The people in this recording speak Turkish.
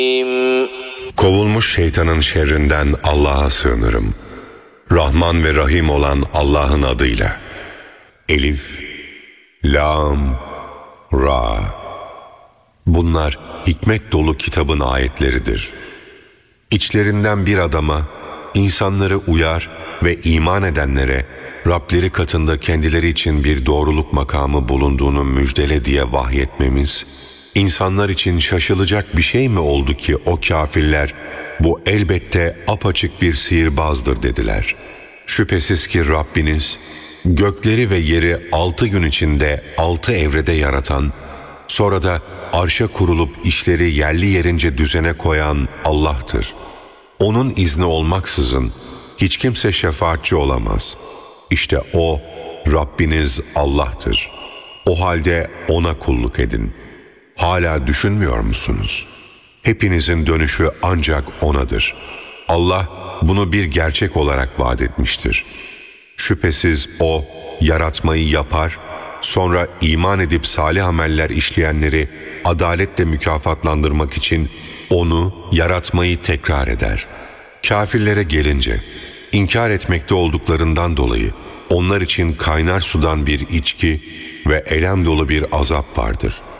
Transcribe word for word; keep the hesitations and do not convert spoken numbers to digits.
Kovulmuş şeytanın şerrinden Allah'a sığınırım. Rahman ve Rahim olan Allah'ın adıyla. Elif, Lam, Ra. Bunlar hikmet dolu kitabın ayetleridir. İçlerinden bir adama, insanları uyar ve iman edenlere Rableri katında kendileri için bir doğruluk makamı bulunduğunu müjdele diye vahyetmemiz, insanlar için şaşılacak bir şey mi oldu ki o kafirler bu elbette apaçık bir sihirbazdır dediler. Şüphesiz ki Rabbiniz gökleri ve yeri altı gün içinde altı evrede yaratan, sonra da arşa kurulup işleri yerli yerince düzene koyan Allah'tır. Onun izni olmaksızın hiç kimse şefaatçi olamaz. İşte O, Rabbiniz Allah'tır. O halde O'na kulluk edin. Hala düşünmüyor musunuz? Hepinizin dönüşü ancak O'nadır. Allah bunu bir gerçek olarak vaat etmiştir. Şüphesiz O, yaratmayı yapar, sonra iman edip salih ameller işleyenleri adaletle mükafatlandırmak için O'nu, yaratmayı tekrar eder. Kafirlere gelince, inkar etmekte olduklarından dolayı onlar için kaynar sudan bir içki ve elem dolu bir azap vardır.